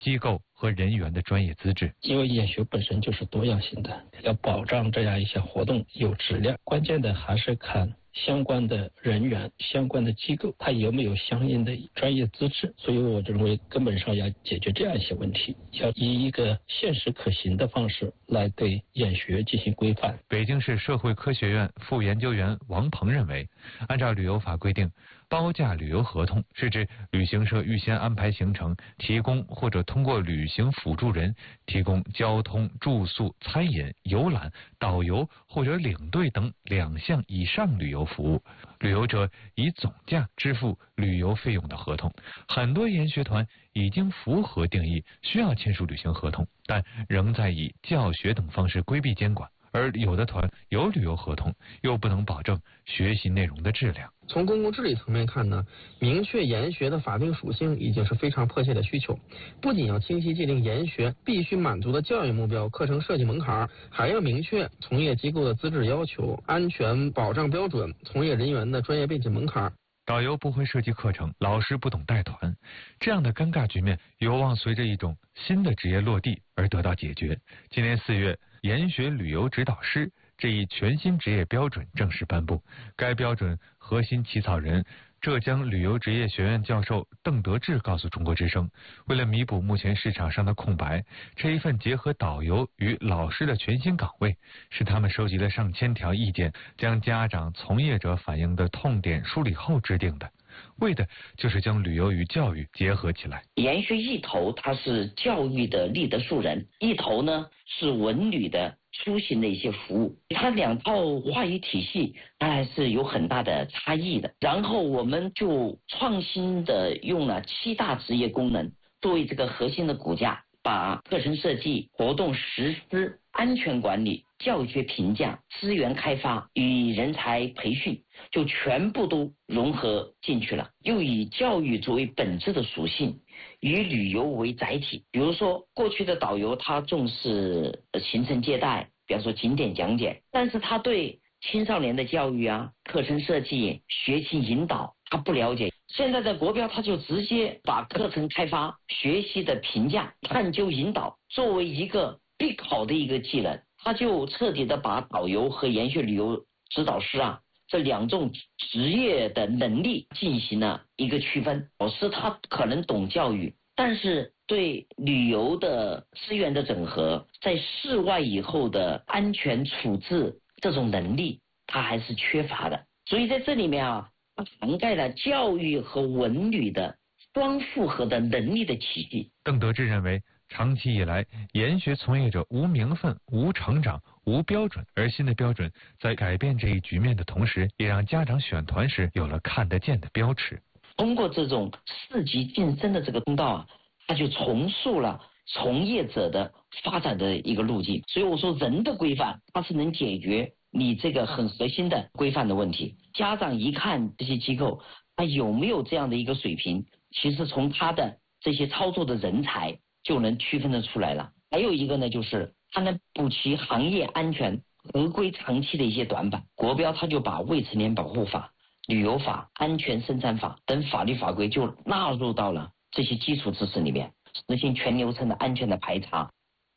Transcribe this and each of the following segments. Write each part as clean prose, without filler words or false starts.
机构和人员的专业资质。 因为眼学本身就是多样性的，要保障这样一些活动有质量，关键的还是看相关的人员、相关的机构，它有没有相应的专业资质。所以我认为根本上要解决这样一些问题，要以一个现实可行的方式来对眼学进行规范。 北京市社会科学院副研究员王鹏认为，按照旅游法规定，包价旅游合同是指旅行社预先安排行程，提供或者通过旅行辅助人提供交通、住宿、餐饮、游览、导游或者领队等2项以上旅游服务，旅游者以总价支付旅游费用的合同。很多研学团已经符合定义，需要签署旅行合同，但仍在以教学等方式规避监管。而有的团有旅游合同，又不能保证学习内容的质量。 从公共治理层面看呢，明确研学的法定属性已经是非常迫切的需求。不仅要清晰界定研学必须满足的教育目标、课程设计门槛，还要明确从业机构的资质要求、安全保障标准、从业人员的专业背景门槛。 导游不会设计课程，老师不懂带团，这样的尴尬局面有望随着一种新的职业落地而得到解决。今年4月，研学旅游指导师这一全新职业标准正式颁布。该标准核心起草人浙江旅游职业学院教授邓德志告诉中国之声，为了弥补目前市场上的空白，这一份结合导游与老师的全新岗位，是他们收集了上千条意见，将家长、从业者反映的痛点梳理后制定的，为的就是将旅游与教育结合起来。 研学一头它是教育的立德树人，一头呢是文旅的出行的一些服务，它2套话语体系它还是有很大的差异的。然后我们就创新的用了7大职业功能作为这个核心的骨架，把课程设计、活动实施、安全管理、教学评价、资源开发与人才培训就全部都融合进去了，又以教育作为本质的属性，以旅游为载体。比如说过去的导游他重视行程接待，比方说景点讲解，但是他对青少年的教育啊、课程设计、学习引导他不了解。现在的国标他就直接把课程开发、学习的评价、探究引导作为一个必考的一个技能，他就彻底的把导游和研学旅游指导师啊这2种职业的能力进行了一个区分。老师他可能懂教育，但是对旅游的资源的整合，在室外以后的安全处置这种能力他还是缺乏的。所以在这里面啊，它涵盖了教育和文旅的双复合的能力的体系。 邓德志认为，长期以来，研学从业者无名分、无成长、无标准，而新的标准在改变这一局面的同时，也让家长选团时有了看得见的标尺。 通过这种4级晋升的这个通道啊，它就重塑了从业者的发展的一个路径。所以我说，人的规范它是能解决你这个很核心的规范的问题。家长一看这些机构他有没有这样的一个水平，其实从他的这些操作的人才就能区分得出来了。还有一个呢，就是它能补齐行业安全合规长期的一些短板。国标它就把未成年保护法、旅游法、安全生产法等法律法规就纳入到了这些基础知识里面，实行全流程的安全的排查。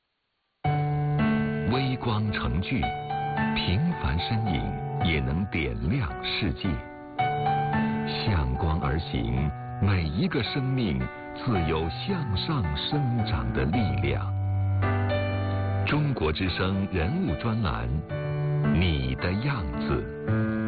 微光成炬，平凡身影也能点亮世界。向光而行，每一个生命自有向上生长的力量。中国之声人物专栏，你的样子。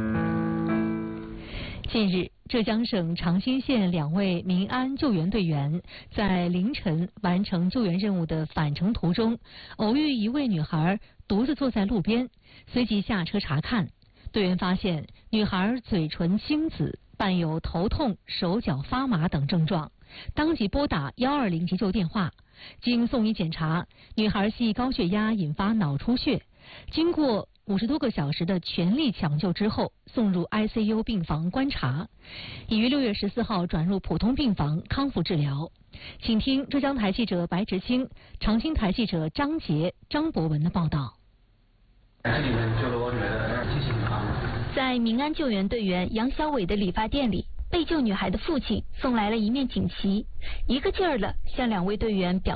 近日，浙江省长兴县2位民安救援队员在凌晨完成救援任务的返程途中，偶遇一位女孩独自坐在路边，随即下车查看。队员发现女孩嘴唇青紫，伴有头痛、手脚发麻等症状，当即拨打120急救电话。经送医检查，女孩系高血压引发脑出血，经过50多个小时的全力抢救之后，送入 ICU 病房观察，已于6月14号转入普通病房康复治疗。请听浙江台记者白直清、长兴台记者张杰、张博文的报道。 这里面救了我女儿，谢谢你啊。 在民安救援队员杨小伟的理发店里， 被救女孩的父亲送来了一面锦旗，一个劲儿地向2位队员表